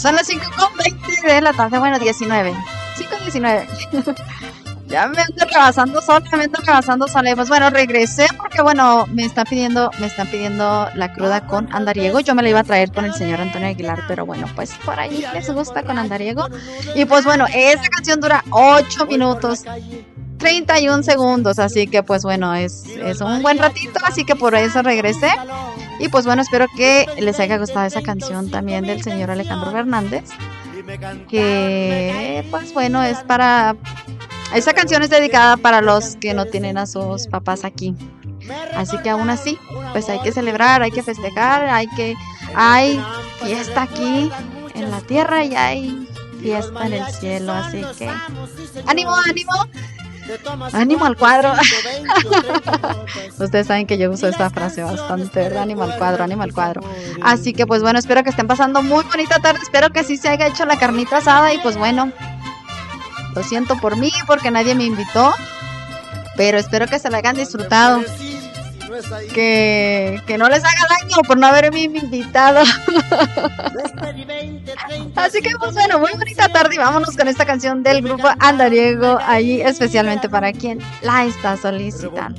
Son las 5:20 de la tarde, bueno, 19. 5:19. Ya me ando rebasando sola. Y pues bueno, regresé porque bueno, me están pidiendo la cruda con andariego. Yo me la iba a traer con el señor Antonio Aguilar, pero bueno, pues por ahí les gusta con andariego. Y pues bueno, esa canción dura 8 minutos 31 segundos, así que pues bueno, es un buen ratito, así que por eso regresé. Y pues bueno, espero que les haya gustado esa canción también del señor Alejandro Fernández, que pues bueno, esa canción es dedicada para los que no tienen a sus papás aquí. Así que aún así, pues hay que celebrar, hay que festejar, hay fiesta aquí en la tierra y hay fiesta en el cielo, así que ánimo, ánimo al cuadro. Ustedes saben que yo uso esta frase bastante, ¿verdad? Ánimo al cuadro. Así que pues bueno, espero que estén pasando muy bonita tarde, espero que sí se haya hecho la carnita asada y pues bueno, lo siento por mí porque nadie me invitó, pero espero que se la hayan disfrutado, que no les haga daño por no haberme invitado. Así que pues bueno, muy bonita tarde y vámonos con esta canción del grupo Andariego, ahí especialmente para quien la está solicitando.